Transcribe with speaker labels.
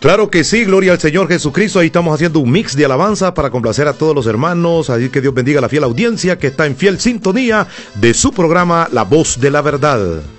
Speaker 1: Claro que sí, gloria al Señor Jesucristo. Ahí estamos haciendo un mix de alabanza para complacer a todos los hermanos. Así que Dios bendiga a la fiel audiencia que está en fiel sintonía de su programa La Voz de la Verdad.